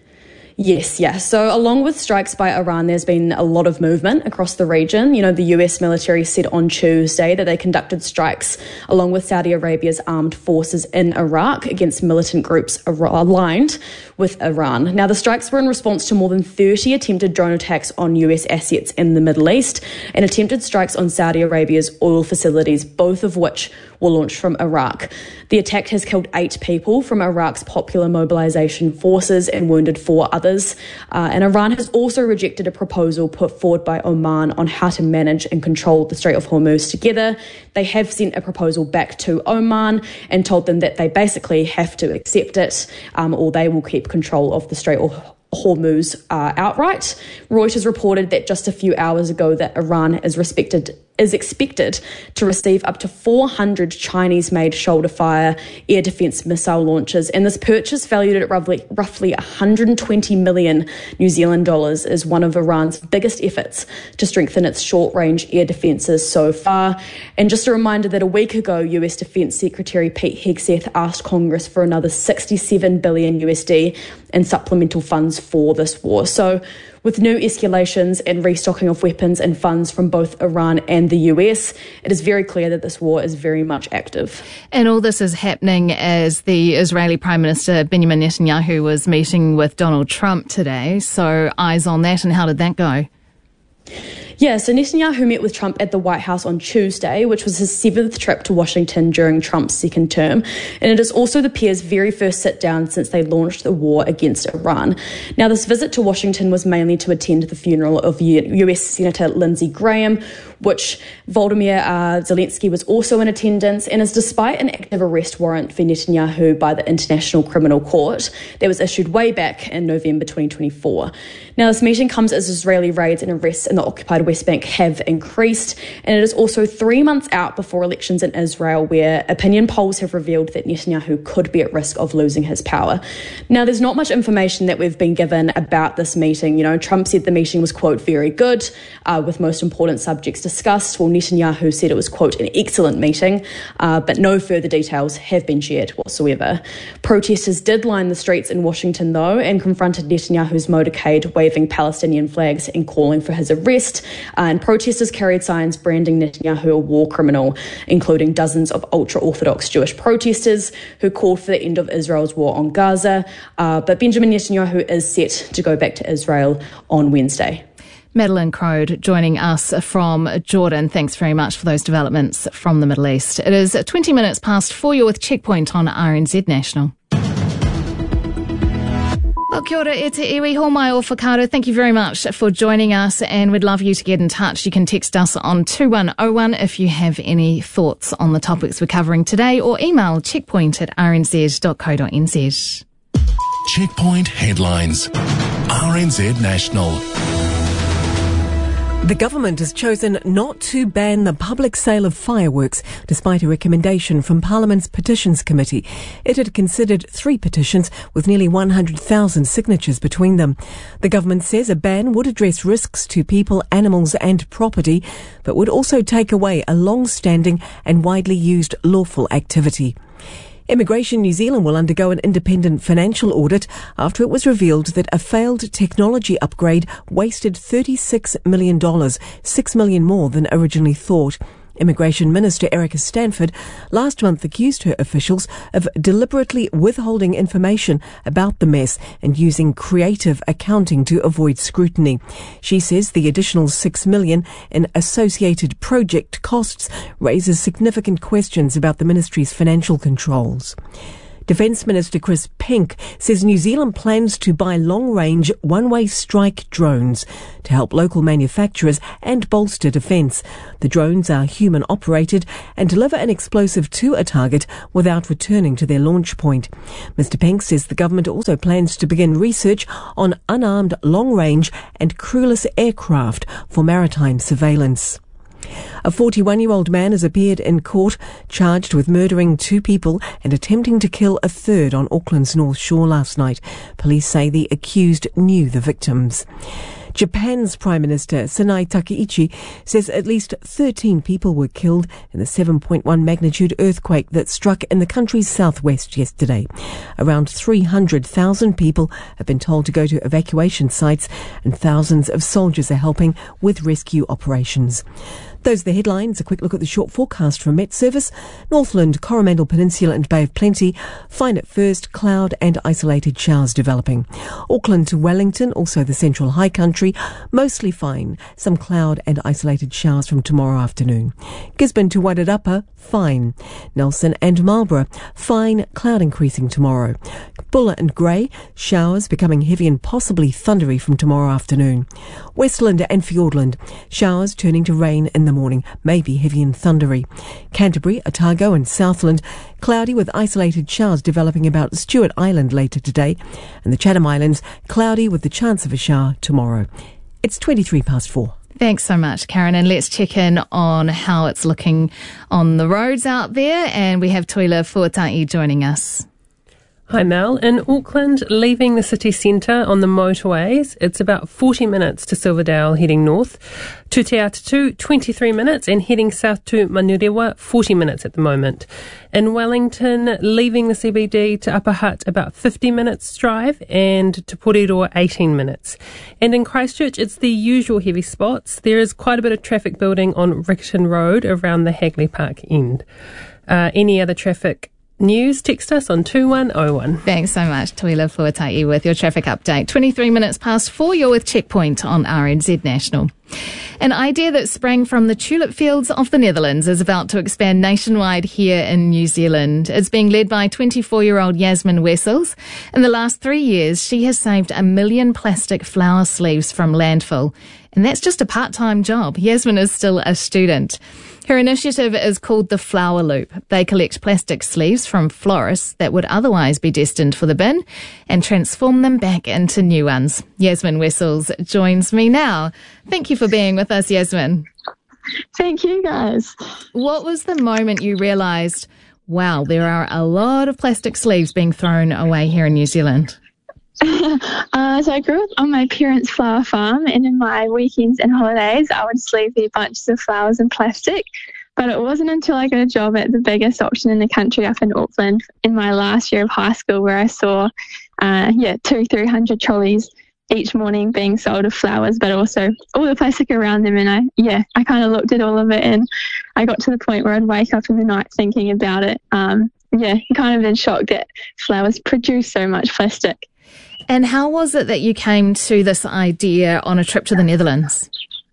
Yes. So along with strikes by Iran, there's been a lot of movement across the region. You know, the US military said on Tuesday that they conducted strikes along with Saudi Arabia's armed forces in Iraq against militant groups aligned with Iran. Now, the strikes were in response to more than 30 attempted drone attacks on US assets in the Middle East and attempted strikes on Saudi Arabia's oil facilities, both of which were launched from Iraq. The attack has killed 8 people from Iraq's Popular Mobilization Forces and wounded 4 others. And Iran has also rejected a proposal put forward by Oman on how to manage and control the Strait of Hormuz together. They have sent a proposal back to Oman and told them that they basically have to accept it, or they will keep control of the Strait of Hormuz outright. Reuters reported that just a few hours ago that Iran is expected to receive up to 400 Chinese-made shoulder-fire air defence missile launches, and this purchase, valued at roughly 120 million New Zealand dollars, is one of Iran's biggest efforts to strengthen its short-range air defences so far. And just a reminder that a week ago, US Defence Secretary Pete Hegseth asked Congress for another $67 billion USD in supplemental funds for this war. So with new escalations and restocking of weapons and funds from both Iran and the US, it is very clear that this war is very much active. And all this is happening as the Israeli Prime Minister Benjamin Netanyahu was meeting with Donald Trump today. So eyes on that, and how did that go? Yeah, so Netanyahu met with Trump at the White House on Tuesday, which was his 7th trip to Washington during Trump's second term. And it is also the pair's very first sit-down since they launched the war against Iran. Now, this visit to Washington was mainly to attend the funeral of US Senator Lindsey Graham, which Volodymyr Zelensky was also in attendance, and is despite an active arrest warrant for Netanyahu by the International Criminal Court that was issued way back in November 2024. Now, this meeting comes as Israeli raids and arrests in the occupied West Bank have increased, and it is also 3 months out before elections in Israel, where opinion polls have revealed that Netanyahu could be at risk of losing his power. Now, there's not much information that we've been given about this meeting. You know, Trump said the meeting was, quote, very good, with most important subjects discussed, while Netanyahu said it was, quote, an excellent meeting, but no further details have been shared whatsoever. Protesters did line the streets in Washington, though, and confronted Netanyahu's motorcade, waving Palestinian flags and calling for his arrest. And protesters carried signs branding Netanyahu a war criminal, including dozens of ultra-Orthodox Jewish protesters who called for the end of Israel's war on Gaza. But Benjamin Netanyahu is set to go back to Israel on Wednesday. Madeline Crode joining us from Jordan. Thanks very much for those developments from the Middle East. It is 20 minutes past 4. You're with Checkpoint on RNZ National. Well, kia ora e te iwi, homai o whakaaro. Thank you very much for joining us, and we'd love you to get in touch. You can text us on 2101 if you have any thoughts on the topics we're covering today, or email checkpoint@rnz.co.nz. Checkpoint headlines. RNZ National. The government has chosen not to ban the public sale of fireworks, despite a recommendation from Parliament's Petitions Committee. It had considered 3 petitions with nearly 100,000 signatures between them. The government says a ban would address risks to people, animals and property, but would also take away a long-standing and widely used lawful activity. Immigration New Zealand will undergo an independent financial audit after it was revealed that a failed technology upgrade wasted $36 million, $6 million more than originally thought. Immigration Minister Erica Stanford last month accused her officials of deliberately withholding information about the mess and using creative accounting to avoid scrutiny. She says the additional $6 million in associated project costs raises significant questions about the ministry's financial controls. Defence Minister Chris Penk says New Zealand plans to buy long-range one-way strike drones to help local manufacturers and bolster defence. The drones are human-operated and deliver an explosive to a target without returning to their launch point. Mr Penk says the government also plans to begin research on unarmed long-range and crewless aircraft for maritime surveillance. A 41-year-old man has appeared in court charged with murdering 2 people and attempting to kill a third on Auckland's North Shore last night. Police say the accused knew the victims. Japan's Prime Minister Sanae Takaichi says at least 13 people were killed in the 7.1 magnitude earthquake that struck in the country's southwest yesterday. Around 300,000 people have been told to go to evacuation sites, and thousands of soldiers are helping with rescue operations. Those are the headlines. A quick look at the short forecast from Met Service. Northland, Coromandel Peninsula and Bay of Plenty. Fine at first, cloud and isolated showers developing. Auckland to Wellington, also the Central High Country, mostly fine. Some cloud and isolated showers from tomorrow afternoon. Gisborne to Wairarapa, fine. Nelson and Marlborough, fine, cloud increasing tomorrow. Buller and Grey, showers becoming heavy and possibly thundery from tomorrow afternoon. Westland and Fiordland, showers turning to rain in the morning, maybe heavy and thundery. Canterbury, Otago and Southland, cloudy with isolated showers developing about Stewart Island later today. And the Chatham Islands, cloudy with the chance of a shower tomorrow. It's 4:23. Thanks so much, Karen. And let's check in on how it's looking on the roads out there. And we have Toila Fuatai joining us. Hi Mel. In Auckland, leaving the city centre on the motorways, it's about 40 minutes to Silverdale heading north, to Te Atatu 23 minutes, and heading south to Manurewa 40 minutes at the moment. In Wellington, leaving the CBD to Upper Hutt about 50 minutes drive, and to Porirua 18 minutes. And in Christchurch, it's the usual heavy spots. There is quite a bit of traffic building on Rickerton Road around the Hagley Park end. Any other traffic news, text us on 2101. Thanks so much, Toila Fuatai, with your traffic update. 23 minutes past 4, you're with Checkpoint on RNZ National. An idea that sprang from the tulip fields of the Netherlands is about to expand nationwide here in New Zealand. It's being led by 24-year-old Yasmin Wessels. In the last 3 years, she has saved 1 million plastic flower sleeves from landfill. And that's just a part-time job. Yasmin is still a student. Her initiative is called the Flower Loop. They collect plastic sleeves from florists that would otherwise be destined for the bin and transform them back into new ones. Yasmin Wessels joins me now. Thank you for being with us, Yasmin. Thank you, guys. What was the moment you realised, wow, there are a lot of plastic sleeves being thrown away here in New Zealand? So I grew up on my parents' flower farm, and in my weekends and holidays I would sleeve their bunches of flowers in plastic. But it wasn't until I got a job at the biggest auction in the country up in Auckland in my last year of high school where I saw 200-300 trolleys each morning being sold of flowers, but also all the plastic around them. And I kind of looked at all of it, and I got to the point where I'd wake up in the night thinking about it. Kind of been shocked that flowers produce so much plastic. And how was it that you came to this idea on a trip to the Netherlands?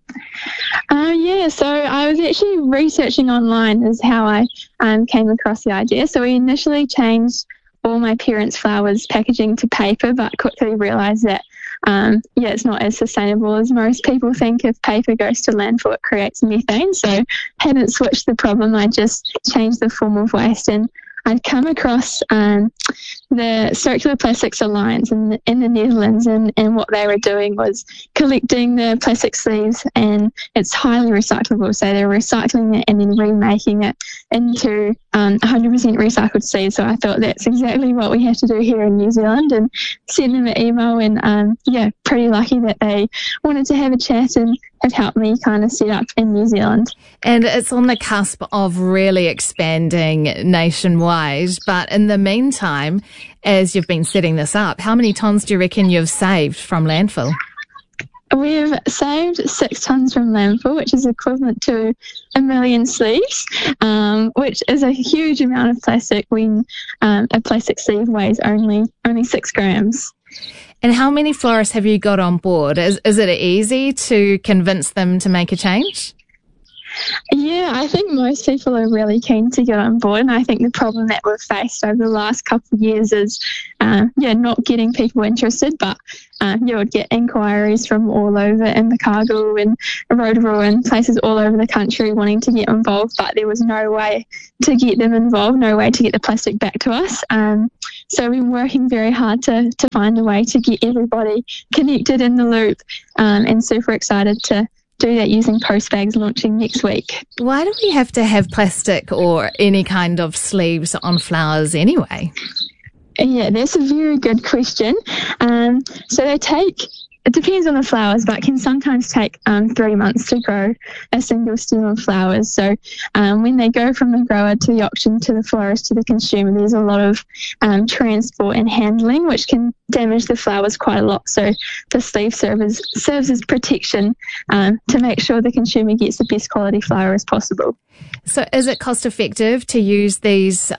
So I was actually researching online is how I came across the idea. So we initially changed all my parents' flowers packaging to paper, but quickly realised that it's not as sustainable as most people think. If paper goes to landfill, it creates methane. So hadn't switched the problem. I just changed the form of waste, and I'd come across the Circular Plastics Alliance in the Netherlands, and what they were doing was collecting the plastic sleeves, and it's highly recyclable, so they're recycling it and then remaking it into 100% recycled sleeves. So I thought that's exactly what we have to do here in New Zealand, and sent them an email, and pretty lucky that they wanted to have a chat and have helped me kind of set up in New Zealand. And it's on the cusp of really expanding nationwide. But in the meantime, as you've been setting this up, how many tonnes do you reckon you've saved from landfill? We've saved 6 tonnes from landfill, which is equivalent to 1 million sleeves, which is a huge amount of plastic when a plastic sleeve weighs only 6 grams. And how many florists have you got on board? Is it easy to convince them to make a change? Yeah, I think most people are really keen to get on board, and I think the problem that we've faced over the last couple of years is, not getting people interested, but you would get inquiries from all over Invercargill and Rotorua and places all over the country wanting to get involved, but there was no way to get them involved, no way to get the plastic back to us. So we've been working very hard to find a way to get everybody connected in the loop, and super excited to do that using Postbags launching next week. Why do we have to have plastic or any kind of sleeves on flowers anyway? Yeah, that's a very good question. So it depends on the flowers, but can sometimes take 3 months to grow a single stem of flowers. So when they go from the grower to the auction to the florist to the consumer, there's a lot of transport and handling, which can damage the flowers quite a lot. So the sleeve serves as protection to make sure the consumer gets the best quality flower as possible. So is it cost effective to use these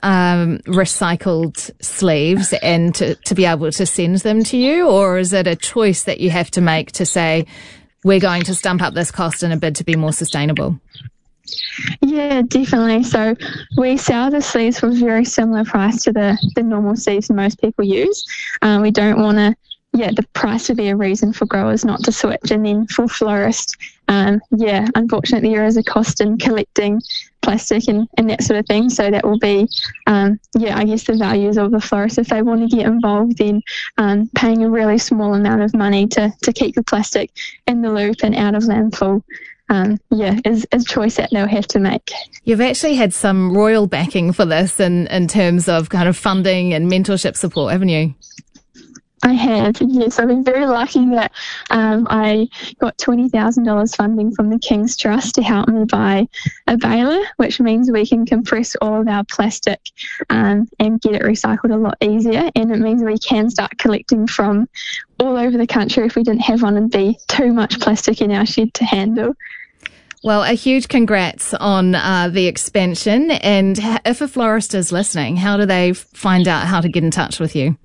recycled sleeves and to be able to send them to you, or is it a choice that you have to make to say, we're going to stump up this cost in a bid to be more sustainable? Yeah, definitely. So we sell the sleeves for a very similar price to the normal sleeves most people use. We don't want to, the price would be a reason for growers not to switch. And then for florists, unfortunately there is a cost in collecting plastic and that sort of thing. So that will be, I guess the values of the florist, if they want to get involved, then paying a really small amount of money to keep the plastic in the loop and out of landfill. Is a choice that they'll have to make. You've actually had some royal backing for this in terms of kind of funding and mentorship support, haven't you? I have, yes. I've been very lucky that I got $20,000 funding from the King's Trust to help me buy a baler, which means we can compress all of our plastic and get it recycled a lot easier. And it means we can start collecting from all over the country if we didn't have one and be too much plastic in our shed to handle. Well, a huge congrats on the expansion. And if a florist is listening, how do they find out how to get in touch with you?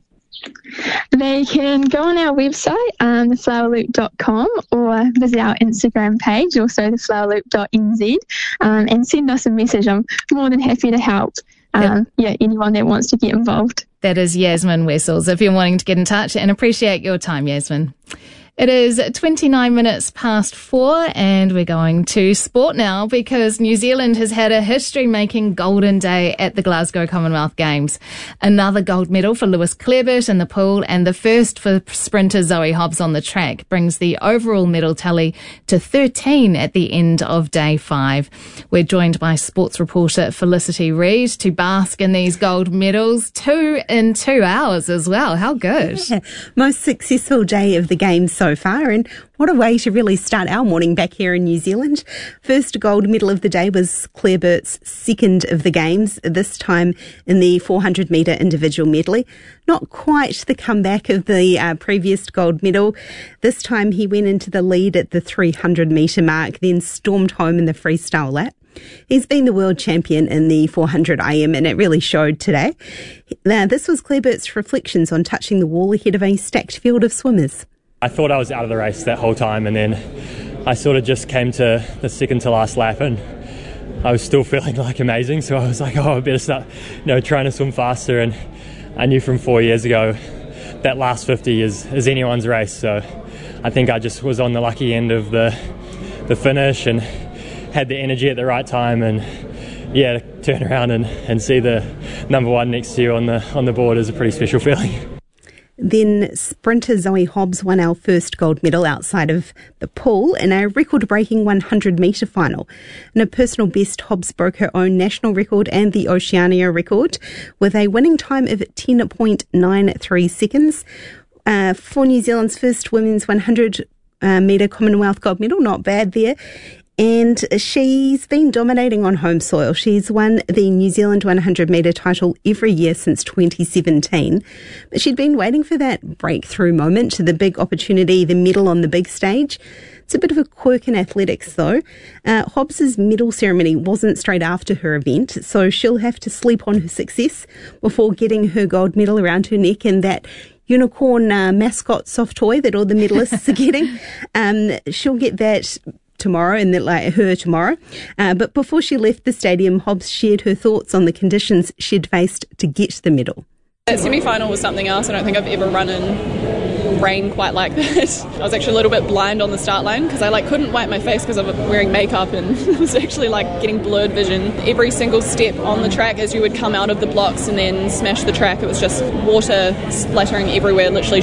They can go on our website, theflowerloop.com, or visit our Instagram page, also theflowerloop.nz, and send us a message. I'm more than happy to help anyone that wants to get involved. That is Yasmin Wessels, if you're wanting to get in touch, and appreciate your time, Yasmin. It is 29 minutes past 4 and we're going to sport now because New Zealand has had a history-making golden day at the Glasgow Commonwealth Games. Another gold medal for Lewis Clareburt in the pool and the first for sprinter Zoe Hobbs on the track brings the overall medal tally to 13 at the end of day 5. We're joined by sports reporter Felicity Reid to bask in these gold medals, 2 in 2 hours as well. How good. Yeah. Most successful day of the Games so far, and what a way to really start our morning back here in New Zealand. First gold medal of the day was Clareburt's second of the Games, this time in the 400 metre individual medley. Not quite the comeback of the previous gold medal. This time he went into the lead at the 300 metre mark, then stormed home in the freestyle lap. He's been the world champion in the 400 IM and it really showed today. Now, this was Clareburt's reflections on touching the wall ahead of a stacked field of swimmers. I thought I was out of the race that whole time, and then I sort of just came to the second to last lap and I was still feeling like amazing, so I was like, I better start trying to swim faster. And I knew from 4 years ago that last 50 is anyone's race, so I think I just was on the lucky end of the finish and had the energy at the right time and yeah, to turn around and see the number one next to you on the board is a pretty special feeling. Then sprinter Zoe Hobbs won our first gold medal outside of the pool in a record-breaking 100-metre final. In a personal best, Hobbs broke her own national record and the Oceania record with a winning time of 10.93 seconds. For New Zealand's first women's 100-metre Commonwealth gold medal, not bad there. And she's been dominating on home soil. She's won the New Zealand 100-metre title every year since 2017. But she'd been waiting for that breakthrough moment, the big opportunity, the medal on the big stage. It's a bit of a quirk in athletics, though. Hobbs's medal ceremony wasn't straight after her event, so she'll have to sleep on her success before getting her gold medal around her neck and that unicorn mascot soft toy that all the medalists are getting. She'll get that tomorrow and her tomorrow. But before she left the stadium, Hobbs shared her thoughts on the conditions she'd faced to get the medal. That semi-final was something else. I don't think I've ever run in rain quite like that. I was actually a little bit blind on the start line because I couldn't wipe my face because I was wearing makeup and it was actually getting blurred vision. Every single step on the track as you would come out of the blocks and then smash the track, it was just water splattering everywhere, literally